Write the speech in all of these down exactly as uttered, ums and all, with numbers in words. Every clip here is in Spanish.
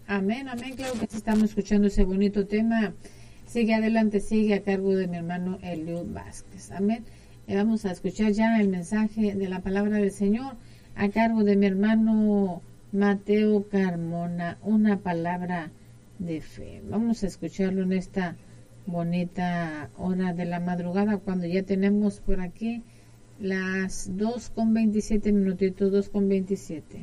Amén, amén, claro que sí, estamos escuchando ese bonito tema. Sigue adelante, sigue a cargo de mi hermano Eliud Vázquez. Amén. Y vamos a escuchar ya el mensaje de la palabra del Señor a cargo de mi hermano Mateo Carmona, una palabra de fe. Vamos a escucharlo en esta bonita hora de la madrugada, cuando ya tenemos por aquí las dos con veintisiete minutitos, dos con veintisiete.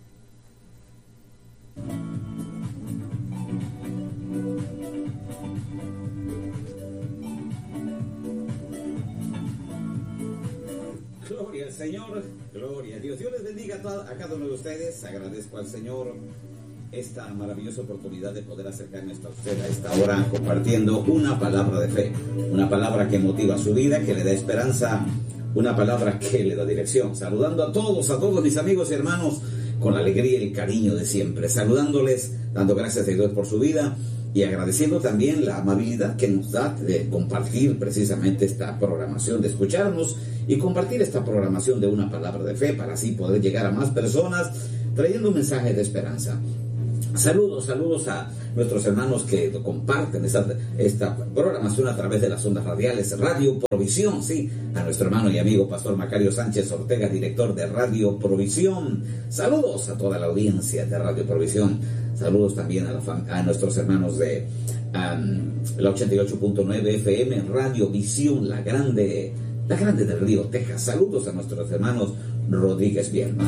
Gloria al Señor, gloria a Dios. Dios les bendiga a, todo, a cada uno de ustedes. Agradezco al Señor esta maravillosa oportunidad de poder acercarme hasta usted a esta hora compartiendo una palabra de fe, una palabra que motiva su vida, que le da esperanza, una palabra que le da dirección. Saludando a todos, a todos mis amigos y hermanos con la alegría y el cariño de siempre, saludándoles, dando gracias a Dios por su vida y agradeciendo también la amabilidad que nos da de compartir precisamente esta programación, de escucharnos y compartir esta programación de una palabra de fe para así poder llegar a más personas trayendo un mensaje de esperanza. Saludos, saludos a nuestros hermanos que comparten esta, esta programación a través de las ondas radiales, Radio Provisión, sí, a nuestro hermano y amigo Pastor Macario Sánchez Ortega, director de Radio Provisión. Saludos a toda la audiencia de Radio Provisión. Saludos también a, la, a nuestros hermanos de um, la ochenta y ocho punto nueve F M, Radio Visión, la grande, la grande del Río, Texas. Saludos a nuestros hermanos Rodríguez Bielma.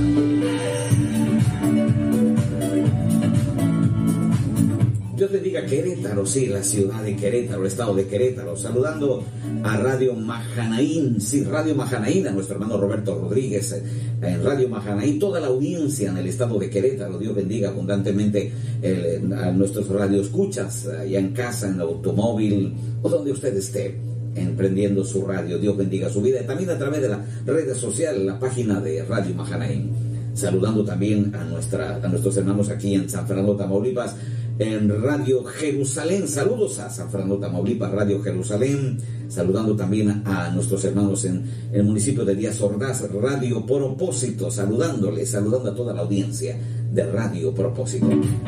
Dios bendiga Querétaro, sí, la ciudad de Querétaro, el estado de Querétaro. Saludando a Radio Mahanaín, sí, Radio Mahanaín, a nuestro hermano Roberto Rodríguez, en Radio Mahanaín, toda la audiencia en el estado de Querétaro. Dios bendiga abundantemente eh, a nuestros radioescuchas, allá en casa, en el automóvil, o donde usted esté, emprendiendo su radio. Dios bendiga su vida. Y también a través de la red social, la página de Radio Mahanaín. Saludando también a, nuestra, a nuestros hermanos aquí en San Fernando, Tamaulipas, en Radio Jerusalén. Saludos a San Fernando, Tamaulipas, Radio Jerusalén. Saludando también a nuestros hermanos en, en el municipio de Díaz Ordaz, Radio Propósito. Saludándoles, saludando a toda la audiencia de Radio Propósito.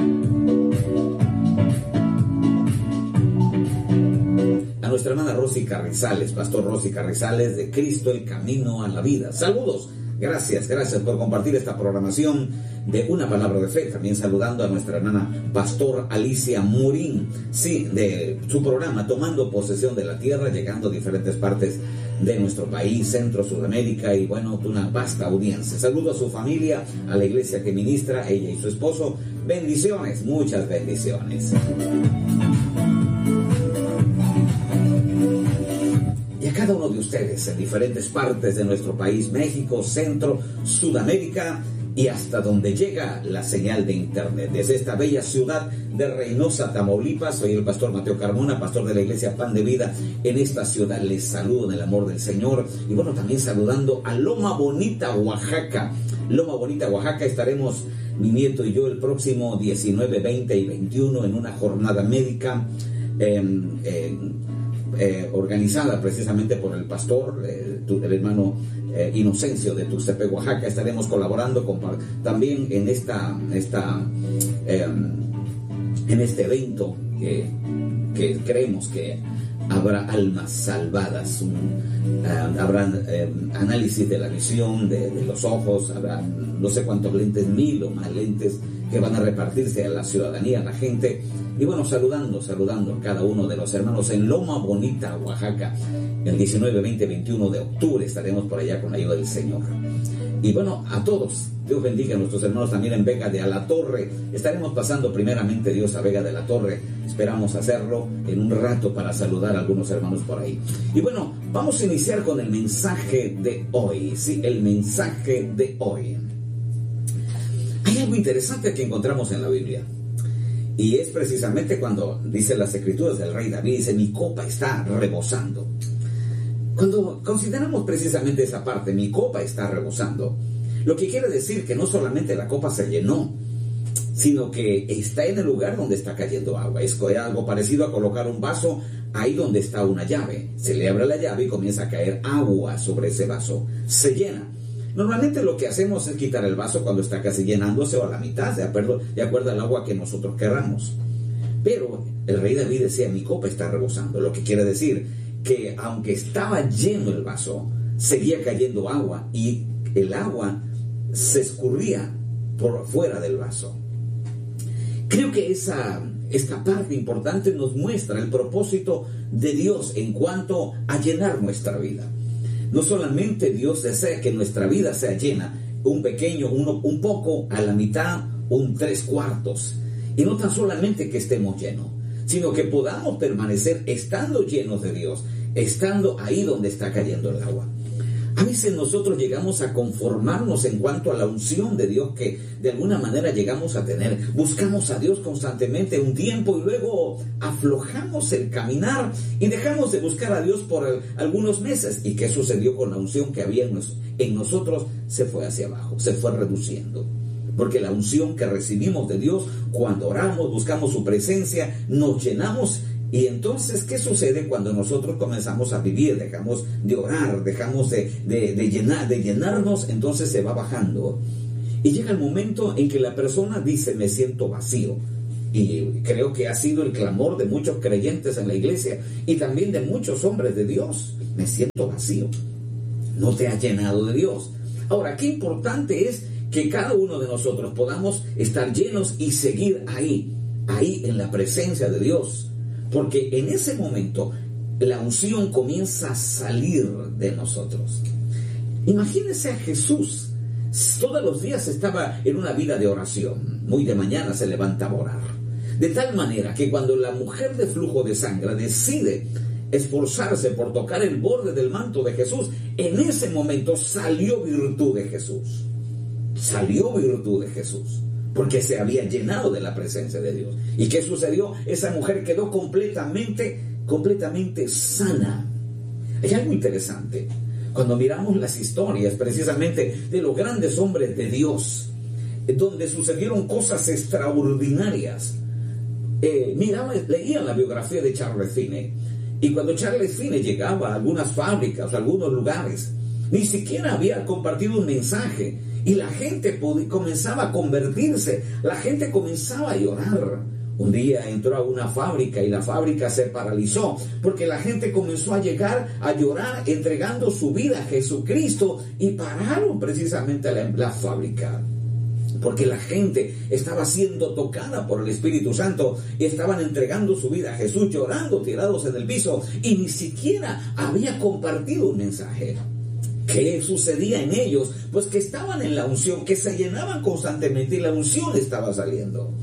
A nuestra hermana Rosy Carrizales, Pastor Rosy Carrizales, de Cristo el Camino a la Vida. Saludos. Gracias, gracias por compartir esta programación de una palabra de fe. También saludando a nuestra hermana Pastor Alicia Murín, sí, de su programa Tomando Posesión de la Tierra, llegando a diferentes partes de nuestro país, Centro, Sudamérica, y bueno, una vasta audiencia. Saludo a su familia, a la iglesia que ministra, ella y su esposo. Bendiciones, muchas bendiciones. Y a cada uno de ustedes en diferentes partes de nuestro país, México, Centro, Sudamérica y hasta donde llega la señal de internet. Desde esta bella ciudad de Reynosa, Tamaulipas, soy el pastor Mateo Carmona, pastor de la iglesia Pan de Vida en esta ciudad. Les saludo en el amor del Señor. Y bueno, también saludando a Loma Bonita, Oaxaca. Loma Bonita, Oaxaca, estaremos mi nieto y yo el próximo diecinueve, veinte y veintiuno en una jornada médica eh, eh, Eh, organizada precisamente por el pastor, eh, tu, el hermano eh, Inocencio de Tuxtepec, Oaxaca. Estaremos colaborando con, también en esta, esta eh, en este evento que, que creemos que habrá almas salvadas, un, uh, habrá eh, análisis de la visión, de, de los ojos, habrá no sé cuántos lentes, mil o más lentes que van a repartirse a la ciudadanía, a la gente. Y bueno, saludando, saludando a cada uno de los hermanos en Loma Bonita, Oaxaca. El diecinueve, veinte, veintiuno de octubre estaremos por allá con la ayuda del Señor. Y bueno, a todos, Dios bendiga a nuestros hermanos también en Vega de la Torre. Estaremos pasando primeramente Dios a Vega de la Torre. Esperamos hacerlo en un rato para saludar a algunos hermanos por ahí. Y bueno, vamos a iniciar con el mensaje de hoy. Sí, el mensaje de hoy. Hay algo interesante que encontramos en la Biblia. Y es precisamente cuando dice las escrituras del rey David, dice, mi copa está rebosando. Cuando consideramos precisamente esa parte, mi copa está rebosando, lo que quiere decir que no solamente la copa se llenó, sino que está en el lugar donde está cayendo agua. Es algo parecido a colocar un vaso ahí donde está una llave. Se le abre la llave y comienza a caer agua sobre ese vaso. Se llena. Normalmente lo que hacemos es quitar el vaso cuando está casi llenándose o a la mitad, de acuerdo, de acuerdo al agua que nosotros querramos. Pero el rey David decía, mi copa está rebosando, lo que quiere decir que aunque estaba lleno el vaso, seguía cayendo agua y el agua se escurría por fuera del vaso. Creo que esa, esta parte importante nos muestra el propósito de Dios en cuanto a llenar nuestra vida. No solamente Dios desea que nuestra vida sea llena, un pequeño, uno, un poco, a la mitad, un tres cuartos. Y no tan solamente que estemos llenos, sino que podamos permanecer estando llenos de Dios, estando ahí donde está cayendo el agua. A veces nosotros llegamos a conformarnos en cuanto a la unción de Dios que de alguna manera llegamos a tener. Buscamos a Dios constantemente un tiempo y luego aflojamos el caminar y dejamos de buscar a Dios por el, algunos meses. ¿Y qué sucedió con la unción que había en, nos, en nosotros? Se fue hacia abajo, se fue reduciendo. Porque la unción que recibimos de Dios cuando oramos, buscamos su presencia, nos llenamos. Y entonces, ¿qué sucede cuando nosotros comenzamos a vivir? Dejamos de orar, dejamos de, de, de, llenar, de llenarnos, entonces se va bajando. Y llega el momento en que la persona dice, me siento vacío. Y creo que ha sido el clamor de muchos creyentes en la iglesia y también de muchos hombres de Dios. Me siento vacío. No te has llenado de Dios. Ahora, qué importante es que cada uno de nosotros podamos estar llenos y seguir ahí, ahí en la presencia de Dios. Porque en ese momento la unción comienza a salir de nosotros. Imagínense a Jesús. Todos los días estaba en una vida de oración. Muy de mañana se levantaba a orar. De tal manera que cuando la mujer de flujo de sangre decide esforzarse por tocar el borde del manto de Jesús, en ese momento salió virtud de Jesús. Salió virtud de Jesús. Porque se había llenado de la presencia de Dios. ¿Y qué sucedió? Esa mujer quedó completamente, completamente sana. Hay algo interesante. Cuando miramos las historias precisamente de los grandes hombres de Dios, donde sucedieron cosas extraordinarias. Eh, miraba, leía la biografía de Charles Finney. Y cuando Charles Finney llegaba a algunas fábricas, a algunos lugares, ni siquiera había compartido un mensaje. Y la gente comenzaba a convertirse, la gente comenzaba a llorar. Un día entró a una fábrica y la fábrica se paralizó porque la gente comenzó a llegar a llorar entregando su vida a Jesucristo y pararon precisamente la, la fábrica. Porque la gente estaba siendo tocada por el Espíritu Santo y estaban entregando su vida a Jesús, llorando, tirados en el piso y ni siquiera había compartido un mensaje. ¿Qué sucedía en ellos? Pues que estaban en la unción, que se llenaban constantemente y la unción estaba saliendo.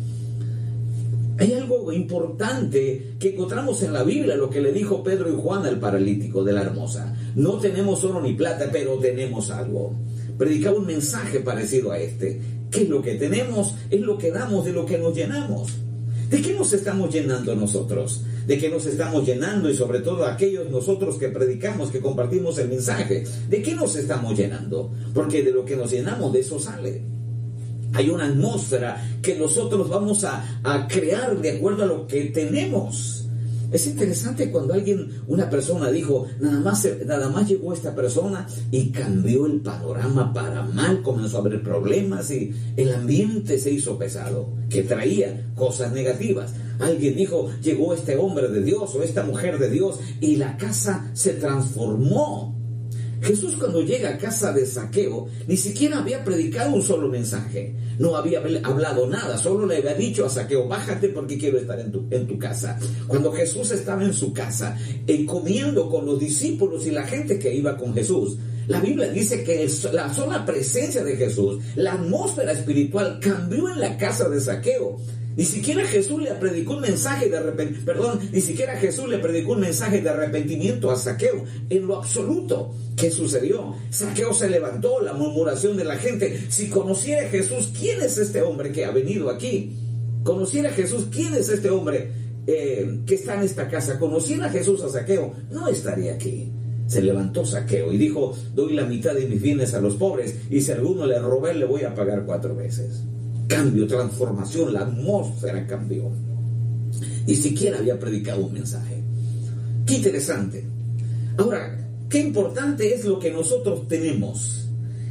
Hay algo importante que encontramos en la Biblia, lo que le dijo Pedro y Juan al paralítico de la Hermosa. No tenemos oro ni plata, pero tenemos algo. Predicaba un mensaje parecido a este. ¿Qué es lo que tenemos? Es lo que damos, de lo que nos llenamos. ¿De qué nos estamos llenando nosotros? ¿De qué nos estamos llenando? Y sobre todo aquellos nosotros que predicamos, que compartimos el mensaje. ¿De qué nos estamos llenando? Porque de lo que nos llenamos, de eso sale. Hay una atmósfera que nosotros vamos a, a crear de acuerdo a lo que tenemos. Es interesante cuando alguien, una persona dijo, nada más, nada más llegó esta persona y cambió el panorama para mal, comenzó a haber problemas y el ambiente se hizo pesado, que traía cosas negativas. Alguien dijo, llegó este hombre de Dios o esta mujer de Dios y la casa se transformó. Jesús cuando llega a casa de Zaqueo, ni siquiera había predicado un solo mensaje, no había hablado nada, solo le había dicho a Zaqueo, bájate porque quiero estar en tu, en tu casa. Cuando Jesús estaba en su casa, eh, comiendo con los discípulos y la gente que iba con Jesús, la Biblia dice que el, la sola presencia de Jesús, la atmósfera espiritual cambió en la casa de Zaqueo. Ni siquiera Jesús le predicó un mensaje de arrepentimiento, perdón, ni siquiera Jesús le predicó un mensaje de arrepentimiento a Zaqueo, en lo absoluto. ¿Qué sucedió? Zaqueo se levantó, la murmuración de la gente. Si conociera Jesús, ¿quién es este hombre que ha venido aquí? Conociera Jesús, ¿quién es este hombre eh, que está en esta casa? Conociera Jesús a Zaqueo, no estaría aquí. Se levantó Zaqueo y dijo, doy la mitad de mis bienes a los pobres, y si a alguno le robé, le voy a pagar cuatro veces. Cambio, transformación, la atmósfera cambió. Ni siquiera había predicado un mensaje. Qué interesante. Ahora, qué importante es lo que nosotros tenemos.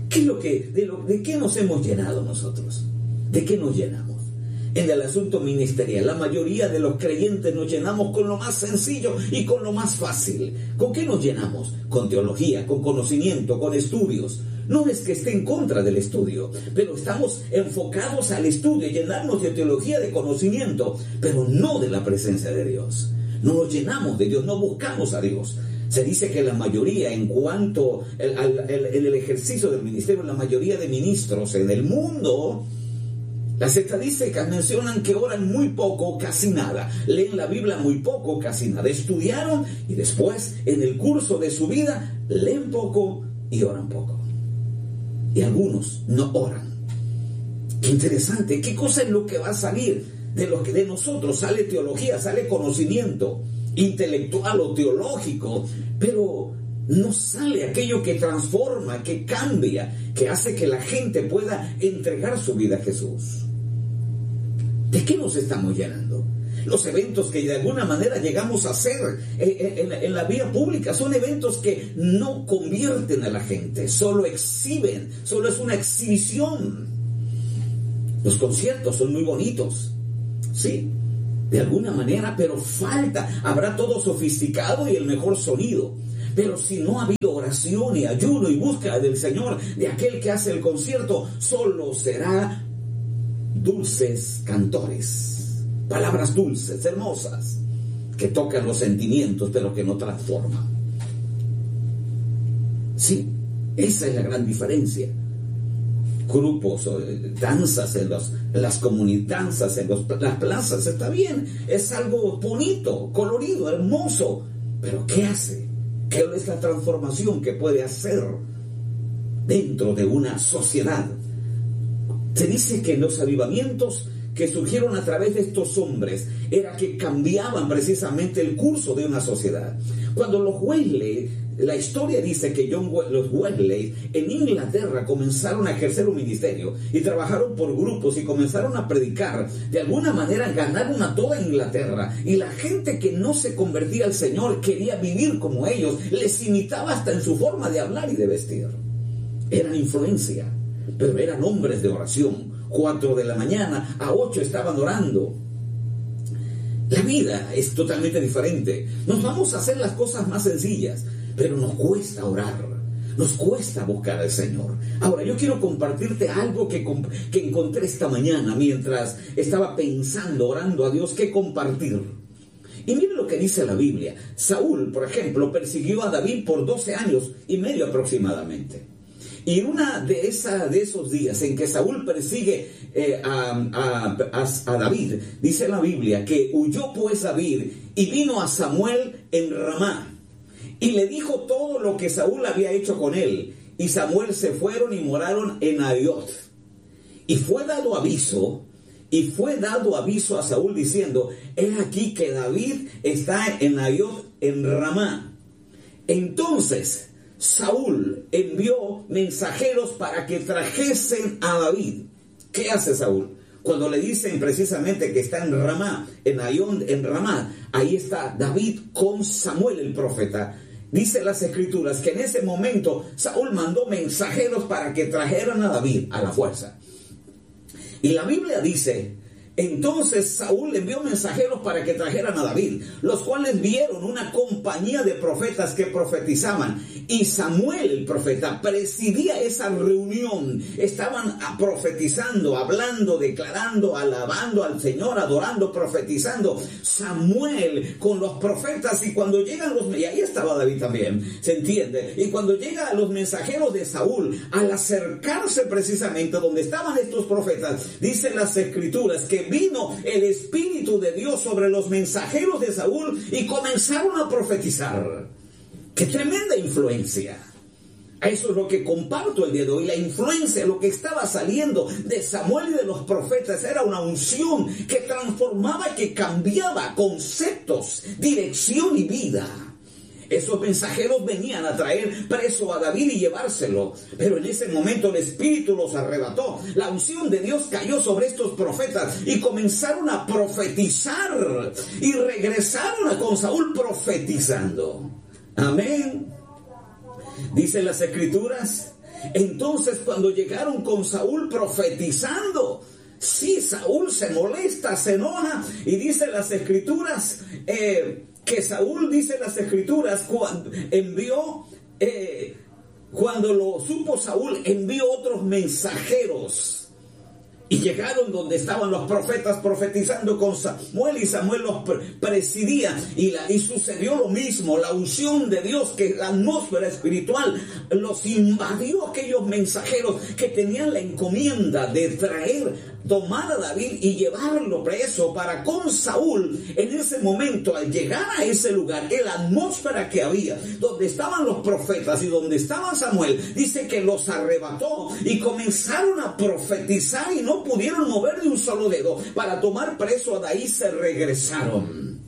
¿Qué es lo que, de, lo, ¿De qué nos hemos llenado nosotros? ¿De qué nos llenamos? En el asunto ministerial, la mayoría de los creyentes nos llenamos con lo más sencillo y con lo más fácil. ¿Con qué nos llenamos? Con teología, con conocimiento, con estudios. No es que esté en contra del estudio, pero estamos enfocados al estudio, llenarnos de teología, de conocimiento, pero no de la presencia de Dios. No nos llenamos de Dios, no buscamos a Dios. Se dice que la mayoría, en cuanto al, al, al, en el ejercicio del ministerio, la mayoría de ministros en el mundo, las estadísticas mencionan que oran muy poco, casi nada. Leen la Biblia muy poco, casi nada. Estudiaron y después, en el curso de su vida, leen poco y oran poco. Y algunos no oran. Qué interesante. ¿Qué cosa es lo que va a salir de lo que de nosotros? Sale teología, sale conocimiento intelectual o teológico, pero no sale aquello que transforma, que cambia, que hace que la gente pueda entregar su vida a Jesús. ¿De qué nos estamos llenando? Los eventos que de alguna manera llegamos a hacer en, en, en la vía pública son eventos que no convierten a la gente, solo exhiben, solo es una exhibición. Los conciertos son muy bonitos, sí, de alguna manera, pero falta, habrá todo sofisticado y el mejor sonido. Pero si no ha habido oración y ayuno y búsqueda del Señor, de aquel que hace el concierto, solo será dulces cantores, palabras dulces, hermosas, que tocan los sentimientos, pero que no transforman. Sí, esa es la gran diferencia. Grupos, danzas en, los, en las comunidades, danzas en los, las plazas, está bien, es algo bonito, colorido, hermoso, pero ¿qué hace? ¿Qué es la transformación que puede hacer dentro de una sociedad? Se dice que los avivamientos que surgieron a través de estos hombres era que cambiaban precisamente el curso de una sociedad. Cuando los Wesley, la historia dice que John, los Wesley en Inglaterra comenzaron a ejercer un ministerio y trabajaron por grupos y comenzaron a predicar. De alguna manera ganaron a toda Inglaterra y la gente que no se convertía al Señor quería vivir como ellos, les imitaba hasta en su forma de hablar y de vestir. Eran influencia, pero eran hombres de oración. Cuatro de la mañana a ocho estaban orando. La vida es totalmente diferente. Nos vamos a hacer las cosas más sencillas, pero nos cuesta orar, nos cuesta buscar al Señor. Ahora, yo quiero compartirte algo que, que encontré esta mañana mientras estaba pensando, orando a Dios, qué compartir. Y mire lo que dice la Biblia. Saúl, por ejemplo, persiguió a David por doce años y medio aproximadamente. Y una de, esa, de esos días en que Saúl persigue eh, a, a, a, a David, dice la Biblia que huyó pues David y vino a Samuel en Ramá y le dijo todo lo que Saúl había hecho con él. Y Samuel se fueron y moraron en Naiot. Y fue dado aviso, y fue dado aviso a Saúl diciendo: he aquí que David está en Naiot en Ramá. Entonces Saúl envió mensajeros para que trajesen a David. ¿Qué hace Saúl? Cuando le dicen precisamente que está en Ramá, en Naiot, en Ramá, ahí está David con Samuel el profeta. Dice las Escrituras que en ese momento Saúl mandó mensajeros para que trajeran a David a la fuerza. Y la Biblia dice: entonces Saúl envió mensajeros para que trajeran a David, los cuales vieron una compañía de profetas que profetizaban. Y Samuel, el profeta, presidía esa reunión. Estaban profetizando, hablando, declarando, alabando al Señor, adorando, profetizando. Samuel con los profetas, y cuando llegan los... Y ahí estaba David también, ¿se entiende? Y cuando llegan los mensajeros de Saúl, al acercarse precisamente donde estaban estos profetas, dicen las Escrituras que vino el Espíritu de Dios sobre los mensajeros de Saúl y comenzaron a profetizar. ¡Qué tremenda influencia! Eso es lo que comparto el día de hoy. La influencia, lo que estaba saliendo de Samuel y de los profetas, era una unción que transformaba, que cambiaba conceptos, dirección y vida. Esos mensajeros venían a traer preso a David y llevárselo, pero en ese momento el Espíritu los arrebató. La unción de Dios cayó sobre estos profetas y comenzaron a profetizar y regresaron a con Saúl profetizando. Amén. Dicen las Escrituras Entonces cuando llegaron con Saúl profetizando, sí, Saúl se molesta, se enoja, y dice las escrituras, eh, que Saúl, dice las escrituras, cuando envió, eh, cuando lo supo Saúl, envió otros mensajeros. Y llegaron donde estaban los profetas profetizando con Samuel, y Samuel los presidía, y, la, y sucedió lo mismo. La unción de Dios, que la atmósfera espiritual los invadió, aquellos mensajeros que tenían la encomienda de traer, tomar a David y llevarlo preso para con Saúl. En ese momento, al llegar a ese lugar, en la atmósfera que había, donde estaban los profetas y donde estaba Samuel, dice que los arrebató y comenzaron a profetizar, y no pudieron mover de un solo dedo para tomar preso a David. Se regresaron.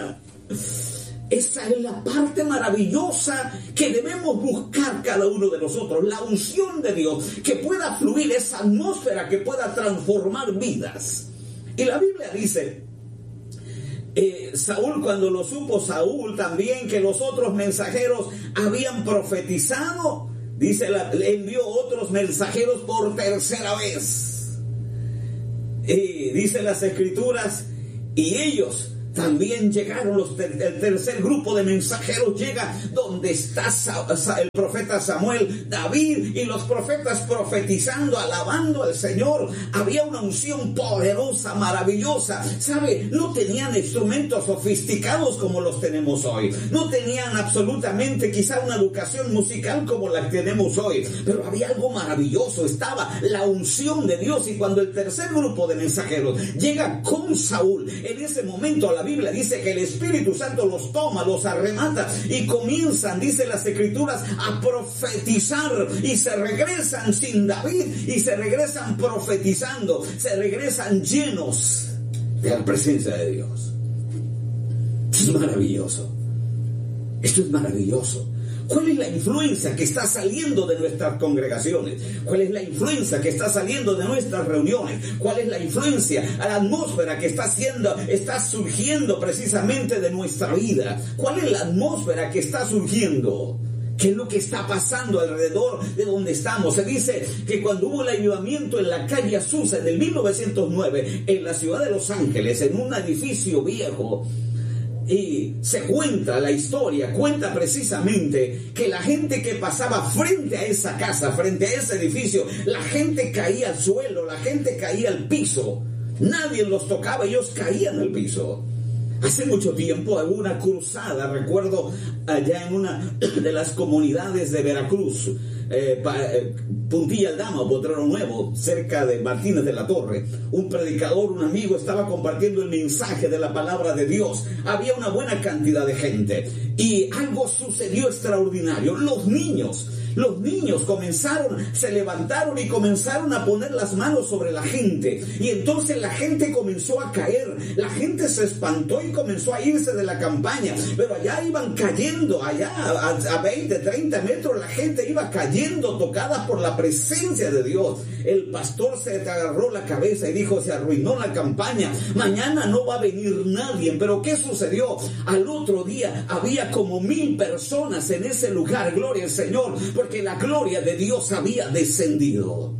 Esa es la parte maravillosa que debemos buscar cada uno de nosotros, la unción de Dios, que pueda fluir, esa atmósfera que pueda transformar vidas. Y la Biblia dice, eh, Saúl, cuando lo supo Saúl también, que los otros mensajeros habían profetizado, dice, la, le envió otros mensajeros por tercera vez. Y dice las escrituras, y ellos también llegaron, los ter el tercer grupo de mensajeros llega donde está Sa Sa el profeta Samuel, David y los profetas profetizando, alabando al Señor. Había una unción poderosa, maravillosa. ¿Sabe? No tenían instrumentos sofisticados como los tenemos hoy. No tenían absolutamente quizá una educación musical como la que tenemos hoy. Pero había algo maravilloso. Estaba la unción de Dios. Y cuando el tercer grupo de mensajeros llega con Saúl, en ese momento la Biblia dice que el Espíritu Santo los toma, los arremata, y comienzan, dice las escrituras, a profetizar, y se regresan sin David, y se regresan profetizando, se regresan llenos de la presencia de Dios. Esto es maravilloso. Esto es maravilloso. ¿Cuál es la influencia que está saliendo de nuestras congregaciones? ¿Cuál es la influencia que está saliendo de nuestras reuniones? ¿Cuál es la influencia a la atmósfera que está haciendo, está surgiendo precisamente de nuestra vida? ¿Cuál es la atmósfera que está surgiendo? ¿Qué es lo que está pasando alrededor de donde estamos? Se dice que cuando hubo el avivamiento en la calle Azusa en el mil novecientos nueve, en la ciudad de Los Ángeles, en un edificio viejo, y se cuenta la historia, cuenta precisamente que la gente que pasaba frente a esa casa, frente a ese edificio, la gente caía al suelo, la gente caía al piso. Nadie los tocaba, ellos caían al piso. Hace mucho tiempo hubo una cruzada, recuerdo allá en una de las comunidades de Veracruz, eh, pa, eh, Puntilla Aldama, Potrero Nuevo, cerca de Martínez de la Torre. Un predicador, un amigo, estaba compartiendo el mensaje de la palabra de Dios. Había una buena cantidad de gente y algo sucedió extraordinario. Los niños, los niños comenzaron, se levantaron y comenzaron a poner las manos sobre la gente, y entonces la gente comenzó a caer, la gente se espantó y comenzó a irse de la campaña, pero allá iban cayendo, allá a, a veinte, treinta metros la gente iba cayendo tocada por la presencia de Dios. El pastor se agarró la cabeza y dijo, se arruinó la campaña, mañana no va a venir nadie. Pero ¿qué sucedió? Al otro día había como mil personas en ese lugar, gloria al Señor, porque la gloria de Dios había descendido.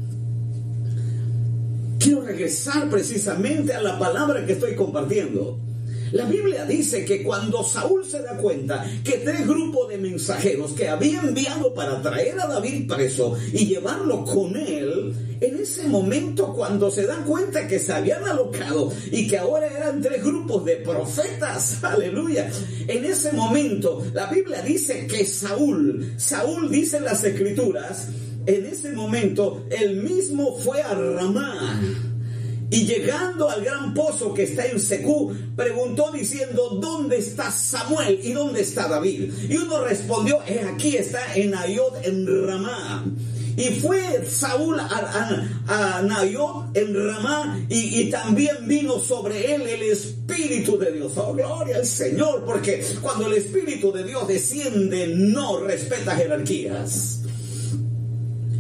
Quiero regresar precisamente a la palabra que estoy compartiendo. La Biblia dice que cuando Saúl se da cuenta que tres grupos de mensajeros que había enviado para traer a David preso y llevarlo con él, en ese momento cuando se dan cuenta que se habían alocado y que ahora eran tres grupos de profetas, aleluya, en ese momento la Biblia dice que Saúl, Saúl dice en las escrituras, en ese momento él mismo fue a Ramá. Y llegando al gran pozo que está en Secú, preguntó diciendo, ¿dónde está Samuel y dónde está David? Y uno respondió, eh, aquí está en Nayot en Ramá. Y fue Saúl a, a, a Nayot en Ramá, y, y también vino sobre él el Espíritu de Dios. Oh, gloria al Señor, porque cuando el Espíritu de Dios desciende, no respeta jerarquías.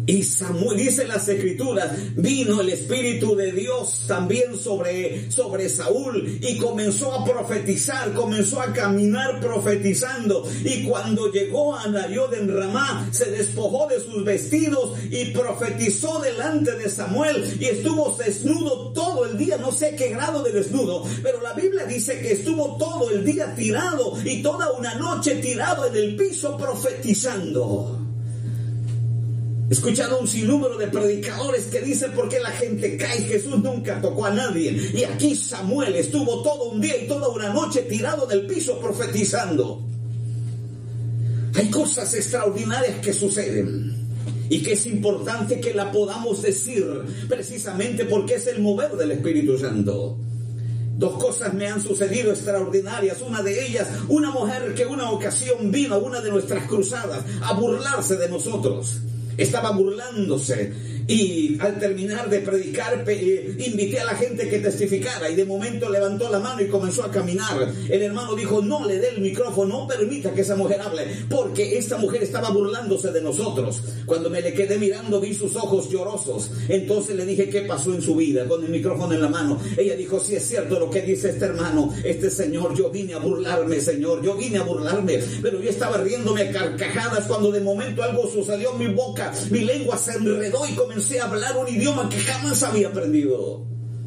Y Samuel, dice las escrituras, vino el Espíritu de Dios también sobre, sobre Saúl y comenzó a profetizar, comenzó a caminar profetizando. Y cuando llegó a Nayot en Ramá, se despojó de sus vestidos y profetizó delante de Samuel y estuvo desnudo todo el día. No sé qué grado de desnudo, pero la Biblia dice que estuvo todo el día tirado y toda una noche tirado en el piso profetizando. He escuchado un sinnúmero de predicadores que dicen por qué la gente cae. Jesús nunca tocó a nadie. Y aquí Samuel estuvo todo un día y toda una noche tirado en el piso profetizando. Hay cosas extraordinarias que suceden y que es importante que la podamos decir precisamente porque es el mover del Espíritu Santo. Dos cosas me han sucedido extraordinarias. Una de ellas, una mujer que una ocasión vino a una de nuestras cruzadas a burlarse de nosotros. Estaba burlándose y al terminar de predicar eh, invité a la gente que testificara y de momento levantó la mano y comenzó a caminar. El hermano dijo, no le dé el micrófono, no permita que esa mujer hable, porque esta mujer estaba burlándose de nosotros. Cuando me le quedé mirando vi sus ojos llorosos. Entonces le dije, ¿qué pasó en su vida? Con el micrófono en la mano. Ella dijo, sí es cierto lo que dice este hermano, este señor, yo vine a burlarme, señor, yo vine a burlarme, pero yo estaba riéndome a carcajadas cuando de momento algo sucedió en mi boca. Mi lengua se enredó y comencé a hablar un idioma que jamás había aprendido.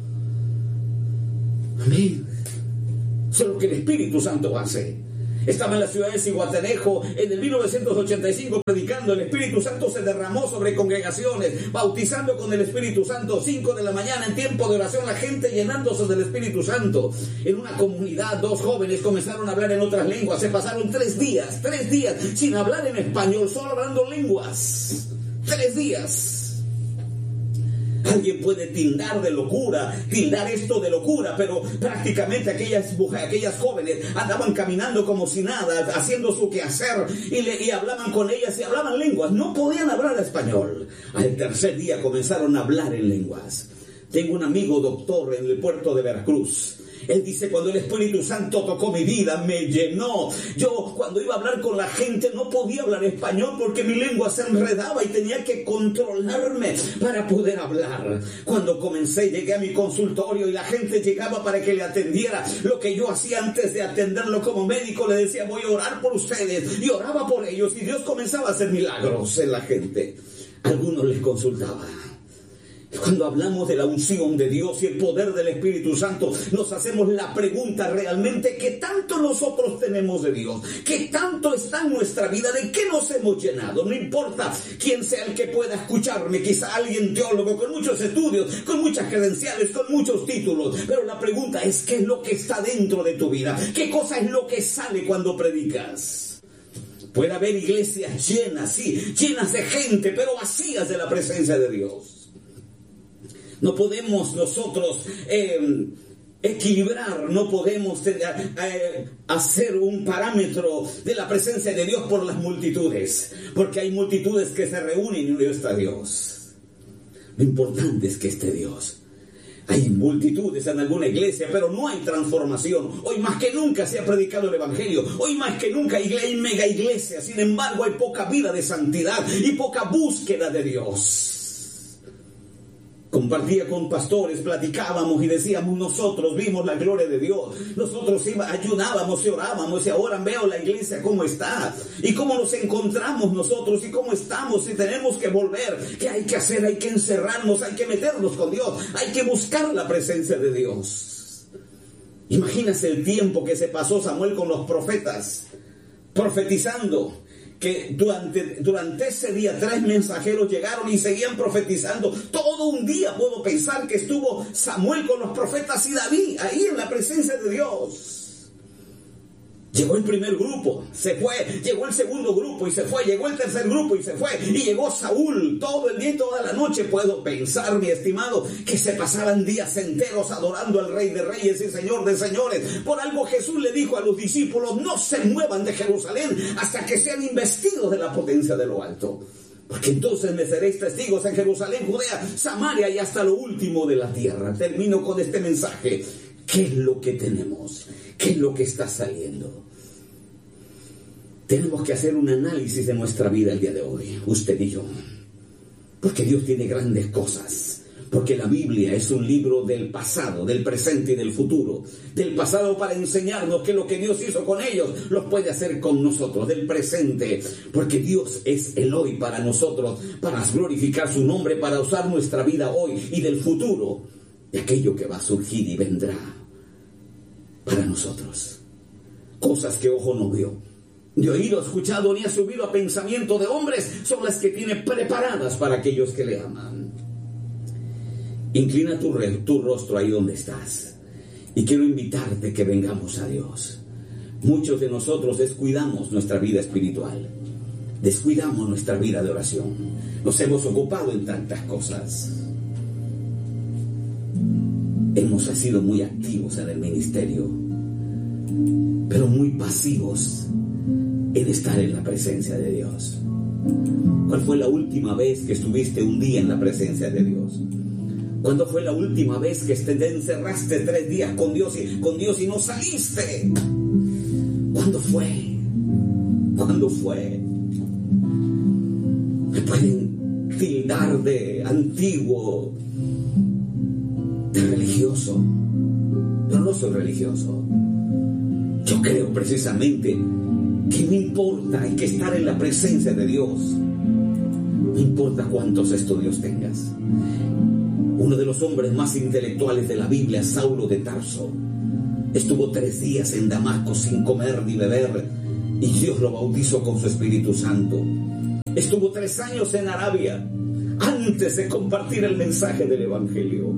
Amén. Eso es lo que el Espíritu Santo hace. Estaba en la ciudad de Zihuatanejo en el mil novecientos ochenta y cinco predicando. El Espíritu Santo se derramó sobre congregaciones, bautizando con el Espíritu Santo. Cinco de la mañana en tiempo de oración, la gente llenándose del Espíritu Santo. En una comunidad, dos jóvenes comenzaron a hablar en otras lenguas. Se pasaron tres días, tres días sin hablar en español, solo hablando lenguas. Tres días. Alguien puede tildar de locura, tildar esto de locura, pero prácticamente aquellas mujeres, aquellas jóvenes andaban caminando como si nada, haciendo su quehacer y, le, y hablaban con ellas y hablaban lenguas. No podían hablar español. Al tercer día comenzaron a hablar en lenguas. Tengo un amigo doctor en el puerto de Veracruz. Él dice, cuando el Espíritu Santo tocó mi vida, me llenó. Yo cuando iba a hablar con la gente no podía hablar español porque mi lengua se enredaba y tenía que controlarme para poder hablar. Cuando comencé, llegué a mi consultorio y la gente llegaba para que le atendiera. Lo que yo hacía antes de atenderlo como médico, le decía, voy a orar por ustedes. Y oraba por ellos y Dios comenzaba a hacer milagros en la gente. Algunos les consultaba. Cuando hablamos de la unción de Dios y el poder del Espíritu Santo, nos hacemos la pregunta realmente, ¿qué tanto nosotros tenemos de Dios? ¿Qué tanto está en nuestra vida? ¿De qué nos hemos llenado? No importa quién sea el que pueda escucharme, quizá alguien teólogo con muchos estudios, con muchas credenciales, con muchos títulos, pero la pregunta es, ¿qué es lo que está dentro de tu vida? ¿Qué cosa es lo que sale cuando predicas? Puede haber iglesias llenas, sí, llenas de gente, pero vacías de la presencia de Dios. No podemos nosotros eh, equilibrar, no podemos eh, eh, hacer un parámetro de la presencia de Dios por las multitudes, porque hay multitudes que se reúnen y no está Dios. Lo importante es que esté Dios. Hay multitudes en alguna iglesia, pero no hay transformación. Hoy más que nunca se ha predicado el Evangelio. Hoy más que nunca hay mega iglesias. Sin embargo, hay poca vida de santidad y poca búsqueda de Dios. Compartía con pastores, platicábamos y decíamos, nosotros vimos la gloria de Dios, nosotros iba, ayunábamos y orábamos y ahora veo la iglesia cómo está y cómo nos encontramos nosotros y cómo estamos y tenemos que volver. ¿Qué hay que hacer? Hay que encerrarnos, hay que meternos con Dios, hay que buscar la presencia de Dios. Imagínate el tiempo que se pasó Samuel con los profetas, profetizando. Que durante, durante ese día tres mensajeros llegaron y seguían profetizando. Todo un día puedo pensar que estuvo Samuel con los profetas y David ahí en la presencia de Dios. Llegó el primer grupo, se fue, llegó el segundo grupo y se fue, llegó el tercer grupo y se fue, y llegó Saúl todo el día y toda la noche. Puedo pensar, mi estimado, que se pasaban días enteros adorando al Rey de Reyes y Señor de Señores. Por algo Jesús le dijo a los discípulos, no se muevan de Jerusalén hasta que sean investidos de la potencia de lo alto. Porque entonces me seréis testigos en Jerusalén, Judea, Samaria y hasta lo último de la tierra. Termino con este mensaje. ¿Qué es lo que tenemos? ¿Qué es lo que está saliendo? Tenemos que hacer un análisis de nuestra vida el día de hoy, usted y yo. Porque Dios tiene grandes cosas. Porque la Biblia es un libro del pasado, del presente y del futuro. Del pasado para enseñarnos que lo que Dios hizo con ellos los puede hacer con nosotros. Del presente, porque Dios es el hoy para nosotros, para glorificar su nombre, para usar nuestra vida hoy. Y del futuro, de aquello que va a surgir y vendrá para nosotros. Cosas que ojo no vio, ni oído escuchado, ni ha subido a pensamiento de hombres, son las que tiene preparadas para aquellos que le aman. Inclina tu, re, tu rostro ahí donde estás. Y quiero invitarte que vengamos a Dios. Muchos de nosotros descuidamos nuestra vida espiritual. Descuidamos nuestra vida de oración. Nos hemos ocupado en tantas cosas. Hemos sido muy activos en el ministerio, pero muy pasivos en estar en la presencia de Dios. ¿Cuál fue la última vez que estuviste un día en la presencia de Dios? ¿Cuándo fue la última vez que te encerraste tres días con Dios y, con Dios y no saliste? ¿Cuándo fue? ¿Cuándo fue? Me pueden tildar de antiguo, de religioso, pero no soy religioso. Yo creo precisamente que no importa, hay que estar en la presencia de Dios. No importa cuántos estudios tengas. Uno de los hombres más intelectuales de la Biblia, Saulo de Tarso, estuvo tres días en Damasco sin comer ni beber, y Dios lo bautizó con su Espíritu Santo. Estuvo tres años en Arabia antes de compartir el mensaje del Evangelio.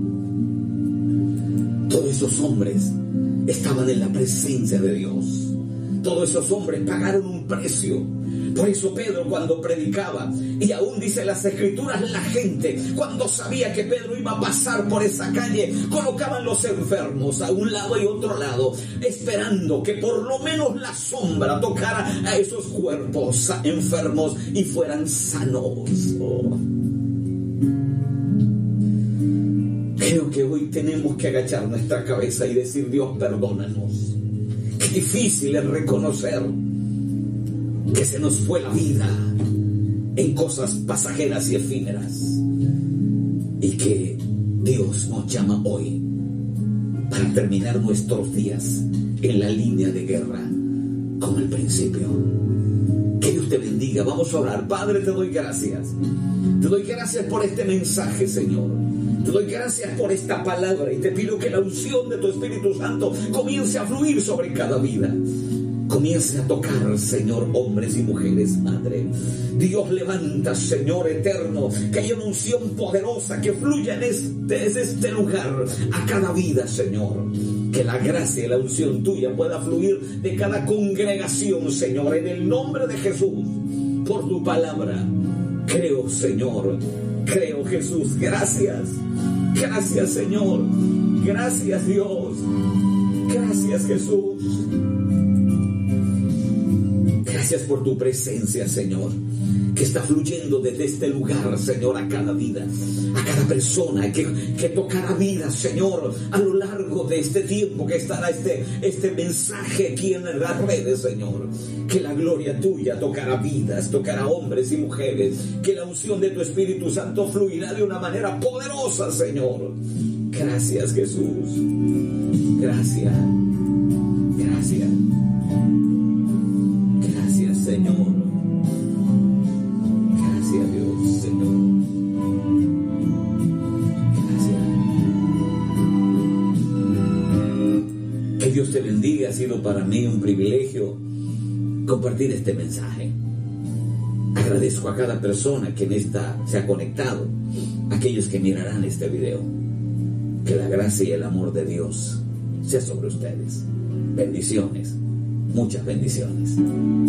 Todos esos hombres estaban en la presencia de Dios. Todos esos hombres pagaron un precio. Por eso Pedro, cuando predicaba, y aún dice las Escrituras, la gente, cuando sabía que Pedro iba a pasar por esa calle, colocaban los enfermos a un lado y otro lado, esperando que por lo menos la sombra tocara a esos cuerpos enfermos y fueran sanos. Oh. Creo que hoy tenemos que agachar nuestra cabeza y decir: Dios, perdónanos. Qué difícil es reconocer que se nos fue la vida en cosas pasajeras y efímeras, y que Dios nos llama hoy para terminar nuestros días en la línea de guerra como al principio. Que Dios te bendiga. Vamos a orar. Padre, te doy gracias. Te doy gracias por este mensaje, Señor. Te doy gracias por esta palabra y te pido que la unción de tu Espíritu Santo comience a fluir sobre cada vida. Comience a tocar, Señor, hombres y mujeres, Padre. Dios, levanta, Señor eterno, que haya una unción poderosa que fluya en este, desde este lugar a cada vida, Señor. Que la gracia y la unción tuya pueda fluir de cada congregación, Señor, en el nombre de Jesús, por tu palabra. Creo, Señor, creo, Jesús. Gracias, gracias, Señor. Gracias, Dios. Gracias, Jesús. Gracias por tu presencia, Señor, que está fluyendo desde este lugar, Señor, a cada vida, a cada persona que, que tocará vida, Señor, a lo largo de este tiempo que estará este, este mensaje aquí en las redes, Señor. Que la gloria tuya tocará vidas, tocará hombres y mujeres, que la unción de tu Espíritu Santo fluirá de una manera poderosa, Señor. Gracias, Jesús. Gracias. Gracias. Señor, gracias, Dios, Señor, gracias. Que Dios te bendiga. Ha sido para mí un privilegio compartir este mensaje. Agradezco a cada persona que en esta se ha conectado, aquellos que mirarán este video. Que la gracia y el amor de Dios sea sobre ustedes. Bendiciones, muchas bendiciones.